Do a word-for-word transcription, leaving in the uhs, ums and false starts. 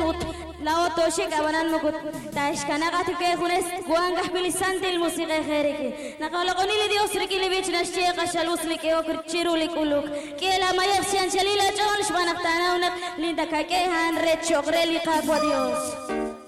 mukut la oto shika banan mukut tash kana gati ke khunes guan gahbili santil musiqa khairiki naqala qonili dios riki libich nashtiya qashal usli ke okr chiruli kuluk ke la mayafsian chalila chol shbanaqtana unak linda ka ke han red chogreli qaqwa dios